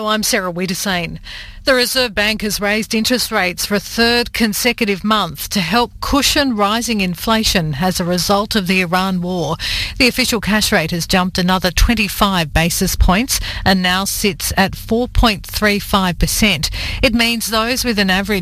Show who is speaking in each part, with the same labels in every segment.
Speaker 1: I'm Sarah Wiedersane. The Reserve Bank has raised interest rates for a third consecutive month to help cushion rising inflation as a result of the Iran war. The official cash rate has jumped another 25 basis points and now sits at 4.35%. It means those with an average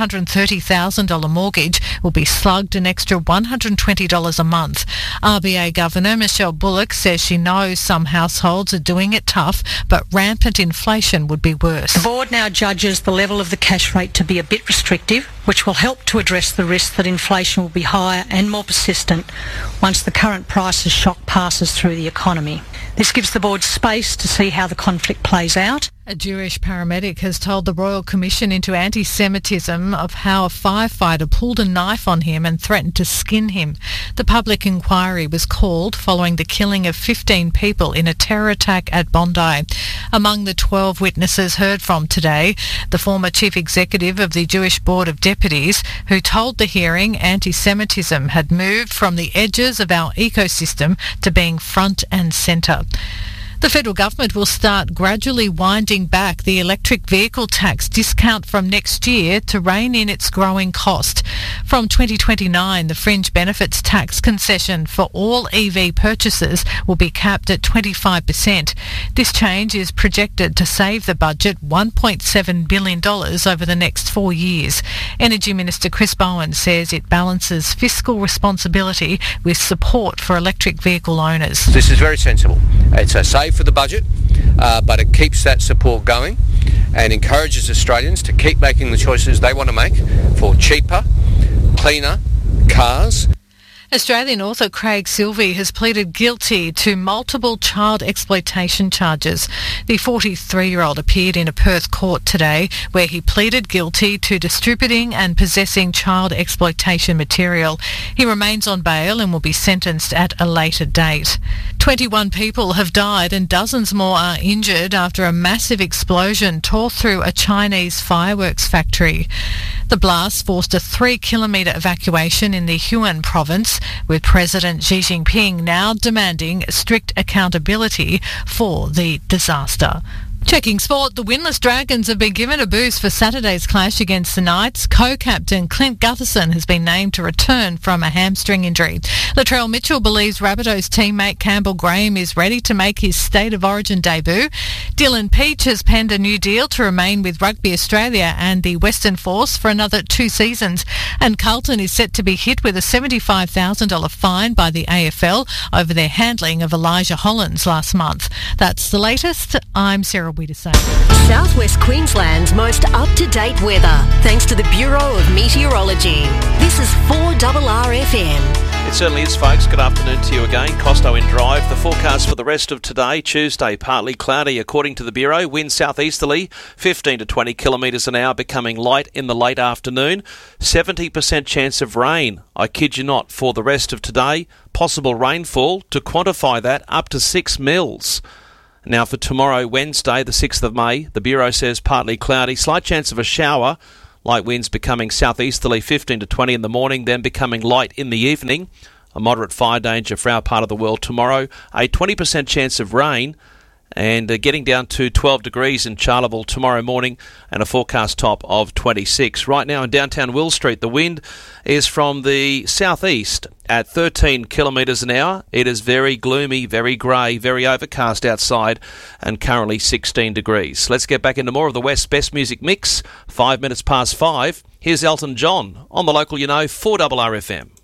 Speaker 1: $730,000 mortgage will be slugged an extra $120 a month. RBA Governor Michelle Bullock says she knows some households are doing it tough, but rampant inflation would be worse.
Speaker 2: The board now judges the level of the cash rate to be a bit restrictive, which will help to address the risk that inflation will be higher and more persistent once the current prices shock passes through the economy. This gives the board space to see how the conflict plays out.
Speaker 1: A Jewish paramedic has told the Royal Commission into Anti-Semitism of how a firefighter pulled a knife on him and threatened to skin him. The public inquiry was called following the killing of 15 people in a terror attack at Bondi. Among the 12 witnesses heard from today, the former chief executive of the Jewish Board of Deputies, who told the hearing anti-Semitism had moved from the edges of our ecosystem to being front and centre. The federal government will start gradually winding back the electric vehicle tax discount from next year to rein in its growing cost. From 2029, the fringe benefits tax concession for all EV purchases will be capped at 25%. This change is projected to save the budget $1.7 billion over the next 4 years. Energy Minister Chris Bowen says it balances fiscal responsibility with support for electric vehicle owners.
Speaker 3: This is very sensible. It's a save for the budget, but it keeps that support going and encourages Australians to keep making the choices they want to make for cheaper, cleaner cars.
Speaker 1: Australian author Craig Silvey has pleaded guilty to multiple child exploitation charges. The 43-year-old appeared in a Perth court today where he pleaded guilty to distributing and possessing child exploitation material. He remains on bail and will be sentenced at a later date. 21 people have died and dozens more are injured after a massive explosion tore through a Chinese fireworks factory. The blast forced a 3-kilometre evacuation in the Hunan province, with President Xi Jinping now demanding strict accountability for the disaster. Checking sport, the winless Dragons have been given a boost for Saturday's clash against the Knights. Co-captain Clint Gutherson has been named to return from a hamstring injury. Latrell Mitchell believes Rabbitohs teammate Campbell Graham is ready to make his State of Origin debut. Dylan Peach has penned a new deal to remain with Rugby Australia and the Western Force for another 2 seasons. And Carlton is set to be hit with a $75,000 fine by the AFL over their handling of Elijah Hollands last month. That's the latest. I'm Sarah Wiedersane.
Speaker 4: Southwest Queensland's most up-to-date weather, thanks to the Bureau of Meteorology. This is 4RRFM.
Speaker 5: It certainly is, folks. Good afternoon to you again. Costo in Drive. The forecast for the rest of today, Tuesday, partly cloudy according to the Bureau. Wind southeasterly, 15 to 20 kilometres an hour, becoming light in the late afternoon. 70% chance of rain, I kid you not, for the rest of today. Possible rainfall, to quantify that, up to 6 mils. Now for tomorrow, Wednesday, the 6th of May, the Bureau says partly cloudy, slight chance of a shower, light winds becoming southeasterly 15 to 20 in the morning, then becoming light in the evening. A moderate fire danger for our part of the world tomorrow, a 20% chance of rain, and getting down to 12 degrees in Charleville tomorrow morning and a forecast top of 26. Right now in downtown Will Street, the wind is from the southeast at 13 kilometres an hour. It is very gloomy, very grey, very overcast outside and currently 16 degrees. Let's get back into more of the West's Best Music Mix. 5 minutes past 5. Here's Elton John on the local, 4RRFM.